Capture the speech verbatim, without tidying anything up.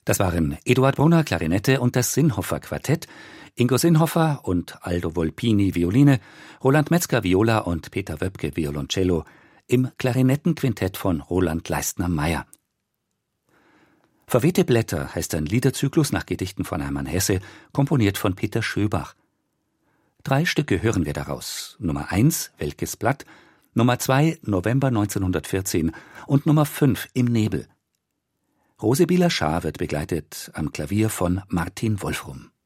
Das waren Eduard Brunner Klarinette und das Sinhofer Quartett, Ingo Sinhofer und Aldo Volpini Violine, Roland Metzger Viola und Peter Wöpke Violoncello im Klarinettenquintett von Roland Leistner-Meyer. Verwehte Blätter heißt ein Liederzyklus nach Gedichten von Hermann Hesse, komponiert von Peter Schöbach. Drei Stücke hören wir daraus. Nummer eins, Welkes Blatt, Nummer zwei, November neunzehnhundertvierzehn und Nummer fünf, Im Nebel. Rosebieler Schaar wird begleitet am Klavier von Martin Wolfrum.